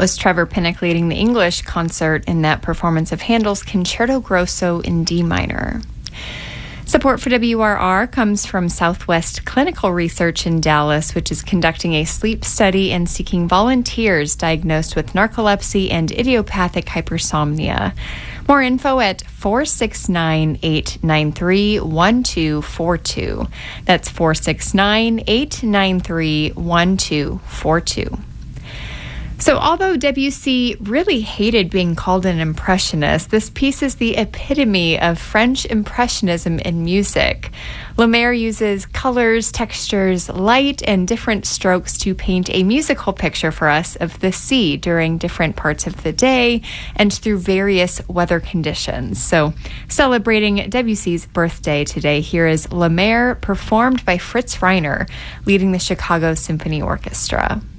was Trevor Pinnock leading the English concert in that performance of Handel's Concerto Grosso in D minor. Support for WRR comes from Southwest Clinical Research in Dallas, which is conducting a sleep study and seeking volunteers diagnosed with narcolepsy and idiopathic hypersomnia. More info at 469-893-1242. That's 469-893-1242. So although Debussy really hated being called an impressionist, this piece is the epitome of French impressionism in music. Lemaire uses colors, textures, light, and different strokes to paint a musical picture for us of the sea during different parts of the day and through various weather conditions. So celebrating Debussy's birthday today, here is Lemaire performed by Fritz Reiner, leading the Chicago Symphony Orchestra.